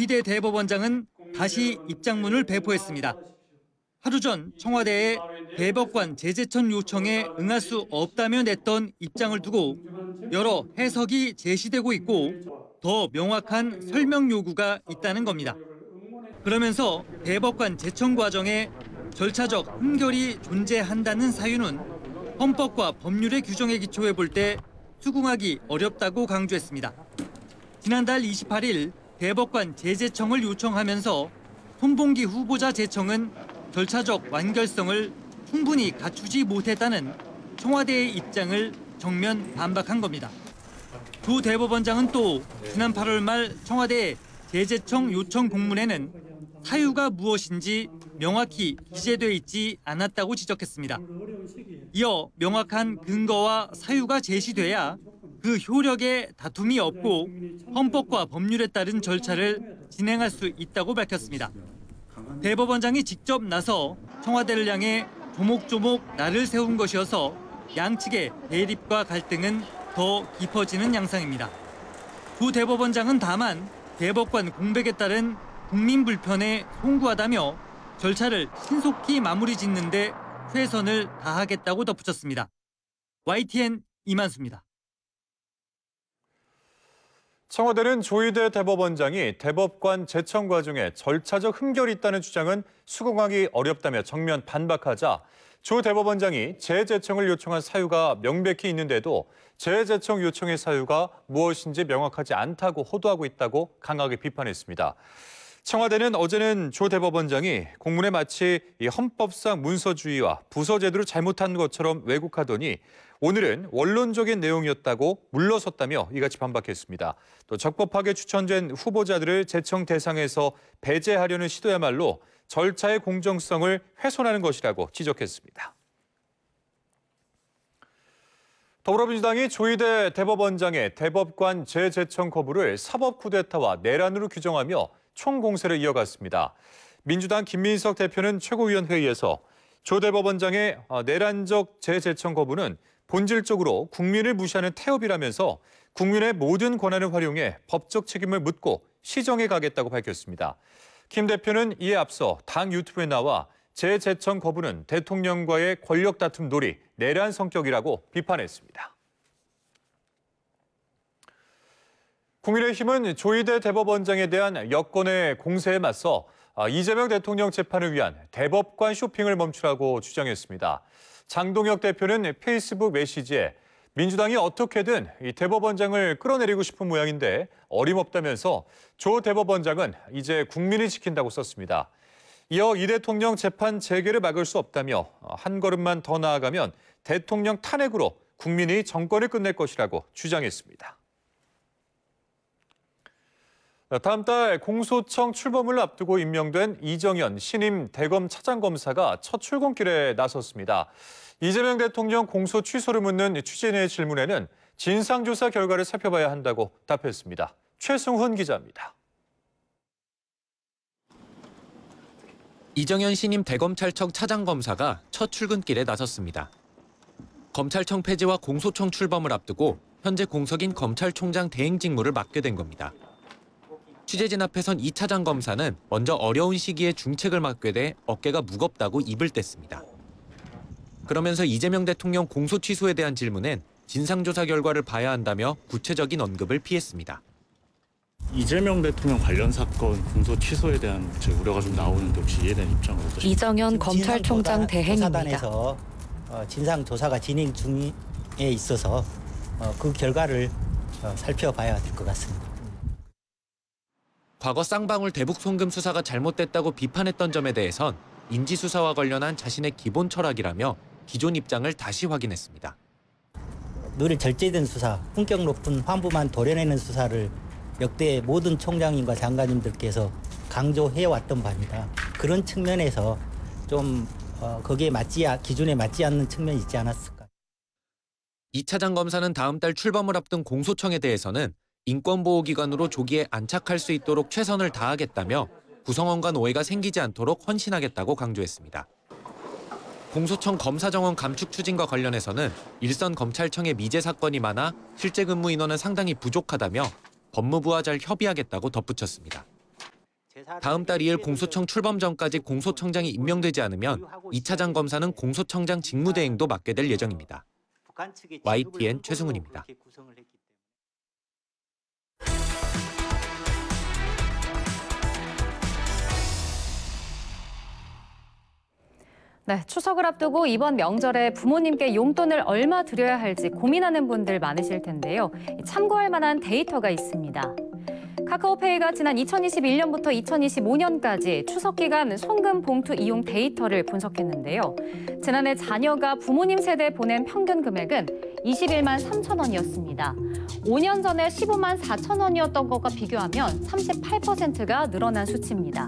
조희대 대법원장은 다시 입장문을 배포했습니다. 하루 전 청와대에 대법관 재제청 요청에 응할 수 없다며 냈던 입장을 두고 여러 해석이 제시되고 있고 더 명확한 설명 요구가 있다는 겁니다. 그러면서 대법관 제청 과정에 절차적 흠결이 존재한다는 사유는 헌법과 법률의 규정에 기초해 볼 때 수긍하기 어렵다고 강조했습니다. 지난달 28일 대법관 재제청을 요청하면서 손봉기 후보자 제청은 절차적 완결성을 충분히 갖추지 못했다는 청와대의 입장을 정면 반박한 겁니다. 조 대법원장은 또 지난 8월 말 청와대 재제청 요청 공문에는 사유가 무엇인지 명확히 기재돼 있지 않았다고 지적했습니다. 이어 명확한 근거와 사유가 제시돼야 그 효력에 다툼이 없고 헌법과 법률에 따른 절차를 진행할 수 있다고 밝혔습니다. 대법원장이 직접 나서 청와대를 향해 조목조목 날을 세운 것이어서 양측의 대립과 갈등은 더 깊어지는 양상입니다. 조 대법원장은 다만 대법관 공백에 따른 국민 불편에 송구하다며 절차를 신속히 마무리 짓는 데 최선을 다하겠다고 덧붙였습니다. YTN 이만수입니다. 청와대는 조희대 대법원장이 대법관 제청 과정에 절차적 흠결이 있다는 주장은 수긍하기 어렵다며 정면 반박하자 조 대법원장이 재제청을 요청한 사유가 명백히 있는데도 재제청 요청의 사유가 무엇인지 명확하지 않다고 호도하고 있다고 강하게 비판했습니다. 청와대는 어제는 조 대법원장이 공문에 마치 헌법상 문서주의와 부서제도를 잘못한 것처럼 왜곡하더니 오늘은 원론적인 내용이었다고 물러섰다며 이같이 반박했습니다. 또 적법하게 추천된 후보자들을 제청 대상에서 배제하려는 시도야말로 절차의 공정성을 훼손하는 것이라고 지적했습니다. 더불어민주당이 조희대 대법원장의 대법관 재제청 거부를 사법 쿠데타와 내란으로 규정하며 총공세를 이어갔습니다. 민주당 김민석 대표는 최고위원회의에서 조 대법원장의 내란적 재제청 거부는 본질적으로 국민을 무시하는 태업이라면서 국민의 모든 권한을 활용해 법적 책임을 묻고 시정해 가겠다고 밝혔습니다. 김 대표는 이에 앞서 당 유튜브에 나와 재제청 거부는 대통령과의 권력 다툼 놀이, 내란 성격이라고 비판했습니다. 국민의힘은 조희대 대법원장에 대한 여권의 공세에 맞서 이재명 대통령 재판을 위한 대법관 쇼핑을 멈추라고 주장했습니다. 장동혁 대표는 페이스북 메시지에 민주당이 어떻게든 이 대법원장을 끌어내리고 싶은 모양인데 어림없다면서 조 대법원장은 이제 국민이 지킨다고 썼습니다. 이어 이 대통령 재판 재개를 막을 수 없다며 한 걸음만 더 나아가면 대통령 탄핵으로 국민이 정권을 끝낼 것이라고 주장했습니다. 다음 달 공소청 출범을 앞두고 임명된 이정현 신임 대검 차장검사가 첫 출근길에 나섰습니다. 이재명 대통령 공소 취소를 묻는 취재인의 질문에는 진상조사 결과를 살펴봐야 한다고 답했습니다. 최승훈 기자입니다. 이정현 신임 대검찰청 차장검사가 첫 출근길에 나섰습니다. 검찰청 폐지와 공소청 출범을 앞두고 현재 공석인 검찰총장 대행 직무를 맡게 된 겁니다. 취재진 앞에선 이 차장검사는 먼저 어려운 시기에 중책을 맡게 돼 어깨가 무겁다고 입을 뗐습니다. 그러면서 이재명 대통령 공소 취소에 대한 질문엔 진상조사 결과를 봐야 한다며 구체적인 언급을 피했습니다. 이재명 대통령 관련 사건 공소 취소에 대한 우려가 좀 나오는데 혹시 이에 대한 입장은 어떠십니까? 이정현 검찰총장 대행입니다. 조사단에서 진상조사가 진행 중에 있어서 그 결과를 살펴봐야 될 것 같습니다. 과거 쌍방울 대북 송금 수사가 잘못됐다고 비판했던 점에 대해선 인지수사와 관련한 자신의 기본 철학이라며 기존 입장을 다시 확인했습니다. 늘 절제된 수사, 품격 높은 환부만 도려내는 수사를 역대 모든 총장님과 장관님들께서 강조해왔던 바입니다. 그런 측면에서 좀 거기에 기준에 맞지 않는 측면이 있지 않았을까. 이 차장 검사는 다음 달 출범을 앞둔 공소청에 대해서는 인권보호기관으로 조기에 안착할 수 있도록 최선을 다하겠다며 구성원 간 오해가 생기지 않도록 헌신하겠다고 강조했습니다. 공소청 검사 정원 감축 추진과 관련해서는 일선 검찰청의 미제 사건이 많아 실제 근무 인원은 상당히 부족하다며 법무부와 잘 협의하겠다고 덧붙였습니다. 다음 달 2일 공소청 출범 전까지 공소청장이 임명되지 않으면 2차장 검사는 공소청장 직무대행도 맡게 될 예정입니다. YTN 최승훈입니다. 네, 추석을 앞두고 이번 명절에 부모님께 용돈을 얼마 드려야 할지 고민하는 분들 많으실 텐데요. 참고할 만한 데이터가 있습니다. 카카오페이가 지난 2021년부터 2025년까지 추석 기간 송금 봉투 이용 데이터를 분석했는데요. 지난해 자녀가 부모님 세대에 보낸 평균 금액은 21만 3천 원이었습니다. 5년 전에 15만 4천 원이었던 것과 비교하면 38%가 늘어난 수치입니다.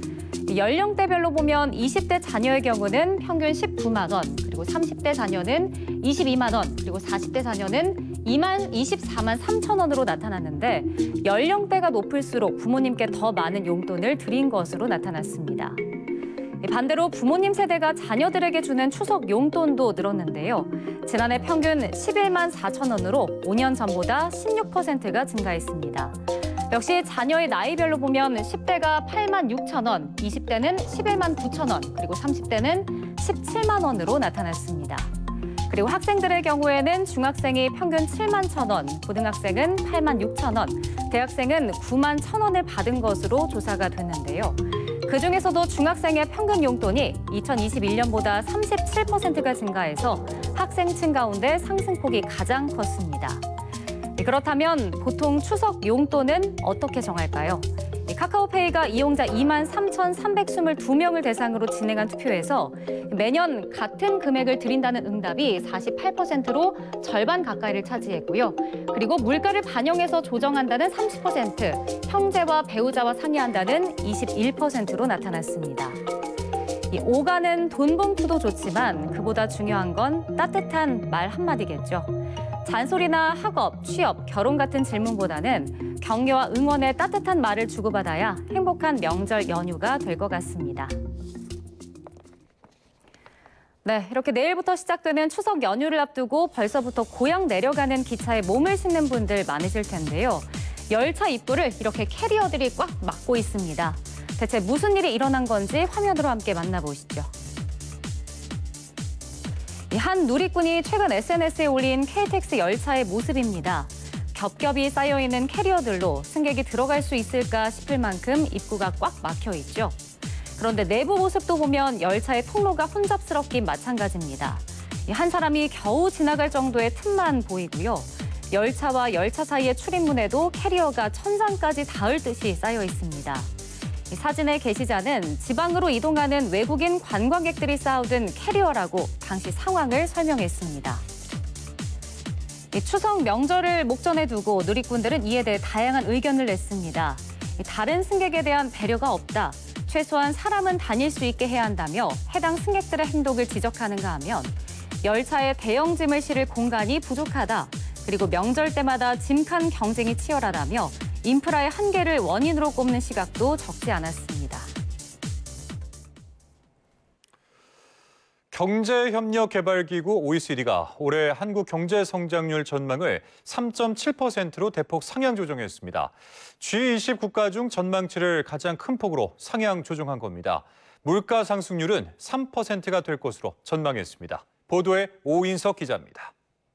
연령대별로 보면 20대 자녀의 경우는 평균 19만 원, 그리고 30대 자녀는 22만 원, 그리고 40대 자녀는 24만 3천 원으로 나타났는데 연령대가 높을수록 부모님께 더 많은 용돈을 드린 것으로 나타났습니다. 반대로 부모님 세대가 자녀들에게 주는 추석 용돈도 늘었는데요. 지난해 평균 11만 4천 원으로 5년 전보다 16%가 증가했습니다. 역시 자녀의 나이별로 보면 10대가 8만 6천 원, 20대는 11만 9천 원, 그리고 30대는 17만 원으로 나타났습니다. 그리고 학생들의 경우에는 중학생이 평균 7만 1천 원, 고등학생은 8만 6천 원, 대학생은 9만 1천 원을 받은 것으로 조사가 됐는데요. 그중에서도 중학생의 평균 용돈이 2021년보다 37%가 증가해서 학생층 가운데 상승폭이 가장 컸습니다. 그렇다면 보통 추석 용돈은 어떻게 정할까요? 카카오페이가 이용자 2만 3,322명을 대상으로 진행한 투표에서 매년 같은 금액을 드린다는 응답이 48%로 절반 가까이를 차지했고요. 그리고 물가를 반영해서 조정한다는 30%, 형제와 배우자와 상의한다는 21%로 나타났습니다. 이 오가는 돈 봉투도 좋지만 그보다 중요한 건 따뜻한 말 한마디겠죠. 잔소리나 학업, 취업, 결혼 같은 질문보다는 격려와 응원의 따뜻한 말을 주고받아야 행복한 명절 연휴가 될 것 같습니다. 네, 이렇게 내일부터 시작되는 추석 연휴를 앞두고 벌써부터 고향 내려가는 기차에 몸을 싣는 분들 많으실 텐데요. 열차 입구를 이렇게 캐리어들이 꽉 막고 있습니다. 대체 무슨 일이 일어난 건지 화면으로 함께 만나보시죠. 한 누리꾼이 최근 SNS에 올린 KTX 열차의 모습입니다. 겹겹이 쌓여있는 캐리어들로 승객이 들어갈 수 있을까 싶을 만큼 입구가 꽉 막혀 있죠. 그런데 내부 모습도 보면 열차의 통로가 혼잡스럽긴 마찬가지입니다. 한 사람이 겨우 지나갈 정도의 틈만 보이고요. 열차와 열차 사이의 출입문에도 캐리어가 천장까지 닿을 듯이 쌓여 있습니다. 사진의 게시자는 지방으로 이동하는 외국인 관광객들이 쌓아둔 캐리어라고 당시 상황을 설명했습니다. 추석 명절을 목전에 두고 누리꾼들은 이에 대해 다양한 의견을 냈습니다. 다른 승객에 대한 배려가 없다. 최소한 사람은 다닐 수 있게 해야 한다며 해당 승객들의 행동을 지적하는가 하면 열차에 대형 짐을 실을 공간이 부족하다. 그리고 명절 때마다 짐칸 경쟁이 치열하다며 인프라의 한계를 원인으로 꼽는 시각도 적지 않았습니다. 경제협력개발기구 OECD가 올해 한국 경제 성장률 전망을 3.7%로 대폭 상향 조정했습니다. G20 국가 중 전망치를 가장 큰 폭으로 상향 조정한 겁니다. 물가 상승률은 3%가 될 것으로 전망했습니다. 보도에 오인석 기자입니다.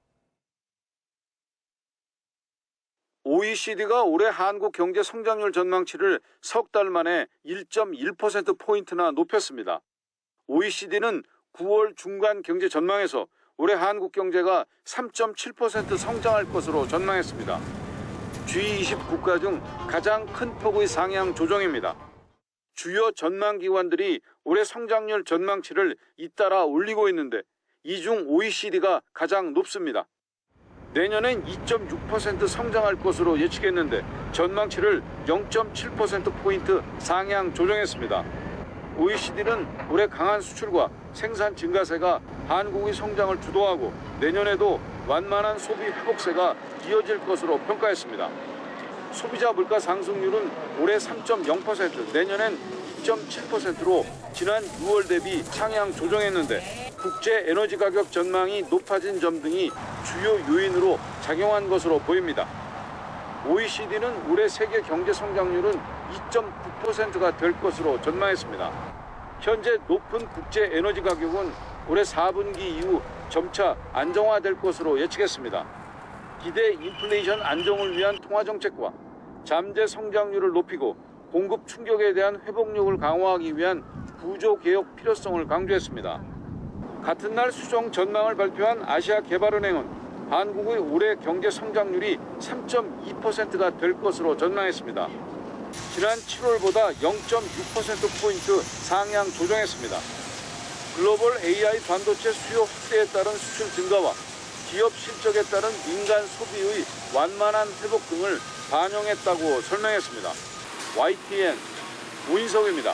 OECD가 올해 한국 경제 성장률 전망치를 석 달 만에 1.1%포인트나 높였습니다. OECD는 9월 중간 경제 전망에서 올해 한국 경제가 3.7% 성장할 것으로 전망했습니다. G20 국가 중 가장 큰 폭의 상향 조정입니다. 주요 전망기관들이 올해 성장률 전망치를 잇따라 올리고 있는데 이 중 OECD가 가장 높습니다. 내년엔 2.6% 성장할 것으로 예측했는데 전망치를 0.7%포인트 상향 조정했습니다. OECD는 올해 강한 수출과 생산 증가세가 한국의 성장을 주도하고 내년에도 완만한 소비 회복세가 이어질 것으로 평가했습니다. 소비자 물가 상승률은 올해 3.0%, 내년엔 2.7%로 지난 6월 대비 상향 조정했는데 국제 에너지 가격 전망이 높아진 점 등이 주요 요인으로 작용한 것으로 보입니다. OECD는 올해 세계 경제 성장률은 2.9%가 될 것으로 전망했습니다. 현재 높은 국제 에너지 가격은 올해 4분기 이후 점차 안정화될 것으로 예측했습니다. 기대 인플레이션 안정을 위한 통화 정책과 잠재 성장률을 높이고 공급 충격에 대한 회복력을 강화하기 위한 구조 개혁 필요성을 강조했습니다. 같은 날 수정 전망을 발표한 아시아개발은행은 한국의 올해 경제 성장률이 3.2%가 될 것으로 전망했습니다. 지난 7월보다 0.6%포인트 상향 조정했습니다. 글로벌 AI 반도체 수요 확대에 따른 수출 증가와 기업 실적에 따른 민간 소비의 완만한 회복 등을 반영했다고 설명했습니다. YTN 오인석입니다.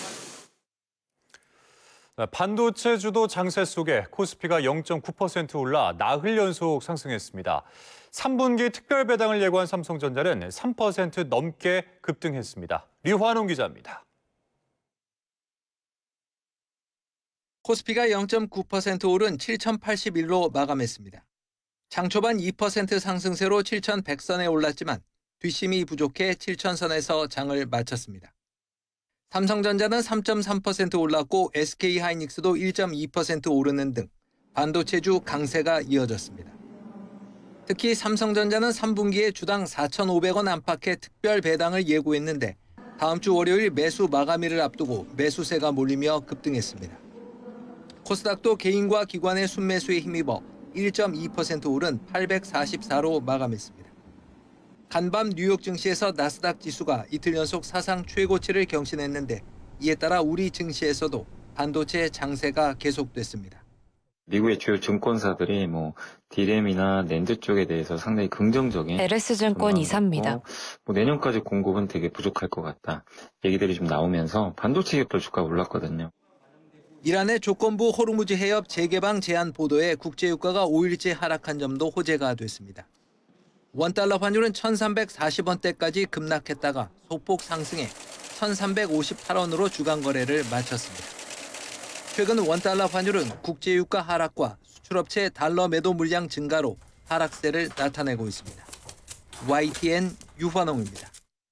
반도체 주도 장세 속에 코스피가 0.9% 올라 나흘 연속 상승했습니다. 3분기 특별 배당을 예고한 삼성전자는 3% 넘게 급등했습니다. 류환웅 기자입니다. 코스피가 0.9% 오른 7,081로 마감했습니다. 장 초반 2% 상승세로 7,100선에 올랐지만 뒷심이 부족해 7,000선에서 장을 마쳤습니다. 삼성전자는 3.3% 올랐고 SK하이닉스도 1.2% 오르는 등 반도체주 강세가 이어졌습니다. 특히 삼성전자는 3분기에 주당 4,500원 안팎의 특별 배당을 예고했는데 다음 주 월요일 매수 마감일을 앞두고 매수세가 몰리며 급등했습니다. 코스닥도 개인과 기관의 순매수에 힘입어 1.2% 오른 844로 마감했습니다. 간밤 뉴욕 증시에서 나스닥 지수가 이틀 연속 사상 최고치를 경신했는데 이에 따라 우리 증시에서도 반도체 장세가 계속됐습니다. 미국의 주요 증권사들이 디램이나 낸드 쪽에 대해서 상당히 긍정적인 LS증권 이사입니다. 내년까지 공급은 되게 부족할 것 같다. 얘기들이 좀 나오면서 반도체 기업들 주가가 올랐거든요. 이란의 조건부 호르무즈 해협 재개방 제한 보도에 국제유가가 5일째 하락한 점도 호재가 됐습니다. 원달러 환율은 1,340원대까지 급락했다가 소폭 상승해 1,358원으로 주간 거래를 마쳤습니다. 최근 원달러 환율은 국제유가 하락과 수출업체 달러 매도 물량 증가로 하락세를 나타내고 있습니다. YTN 유환홍입니다.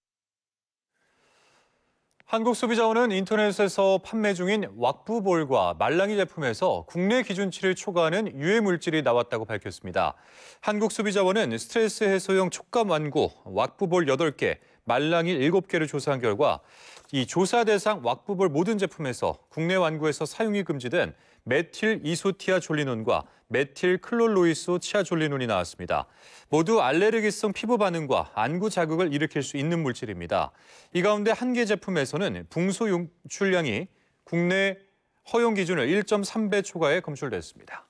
한국소비자원은 인터넷에서 판매 중인 왁부볼과 말랑이 제품에서 국내 기준치를 초과하는 유해 물질이 나왔다고 밝혔습니다. 한국소비자원은 스트레스 해소용 촉감 완구, 왁부볼 8개, 말랑이 7개를 조사한 결과 이 조사 대상 왁부볼 모든 제품에서 국내 완구에서 사용이 금지된 메틸 이소티아졸리논과 메틸 클로로이소 치아졸리논이 나왔습니다. 모두 알레르기성 피부 반응과 안구 자극을 일으킬 수 있는 물질입니다. 이 가운데 한 개 제품에서는 붕소 용출량이 국내 허용 기준을 1.3배 초과해 검출됐습니다.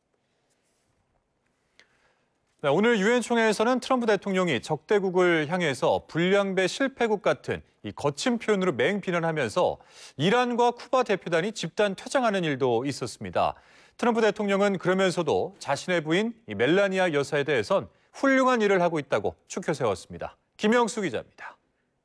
오늘 유엔 총회에서는 트럼프 대통령이 적대국을 향해서 불량배 실패국 같은 이 거친 표현으로 맹비난하면서 이란과 쿠바 대표단이 집단 퇴장하는 일도 있었습니다. 트럼프 대통령은 그러면서도 자신의 부인 멜라니아 여사에 대해선 훌륭한 일을 하고 있다고 추켜 세웠습니다. 김영수 기자입니다.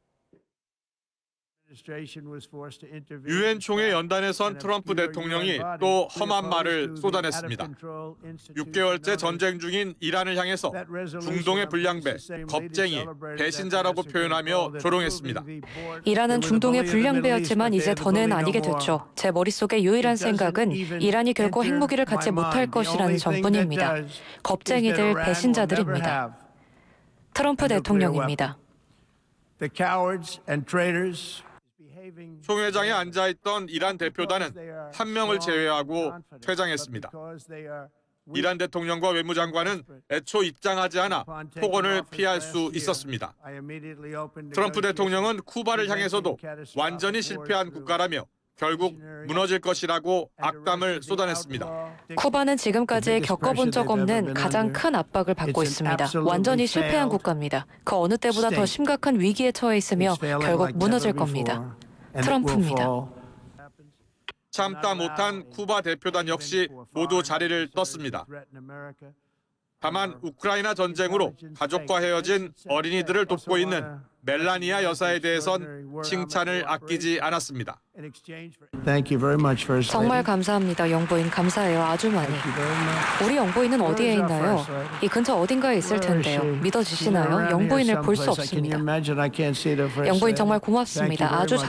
유엔 총회 연단에선 트럼프 대통령이 또 험한 말을 쏟아냈습니다. 6개월째 전쟁 중인 이란을 향해서 중동의 불량배, 겁쟁이, 배신자라고 표현하며 조롱했습니다. 이란은 중동의 불량배였지만 이제 더는 아니게 됐죠. 제 머릿속의 유일한 생각은 이란이 결코 핵무기를 갖지 못할 것이라는 점뿐입니다. 겁쟁이들, 배신자들입니다. 트럼프 대통령입니다. 총회장에 앉아있던 이란 대표단은 한 명을 제외하고 퇴장했습니다. 이란 대통령과 외무장관은 애초 입장하지 않아 폭언을 피할 수 있었습니다. 트럼프 대통령은 쿠바를 향해서도 완전히 실패한 국가라며 결국 무너질 것이라고 악담을 쏟아냈습니다. 쿠바는 지금까지 겪어본 적 없는 가장 큰 압박을 받고 있습니다. 완전히 실패한 국가입니다. 그 어느 때보다 더 심각한 위기에 처해 있으며 결국 무너질 겁니다. 트럼프입니다. 참다 못한 쿠바 대표단 역시 모두 자리를 떴습니다. 다만 우크라이나 전쟁으로 가족과 헤어진 어린이들을 돕고 있는 멜라니아 여사에 대해선 칭찬을 아끼지 않았습니다. 정말 감사합니다. 영부인 감사해요. 아주 많이. 우리 영부인은 어디에 있나요? 이 근처 어딘가에 있을 텐데요. 믿어지시나요? 영부인을 볼 수 없습니다. 영부인 정말 고맙습니다. 아주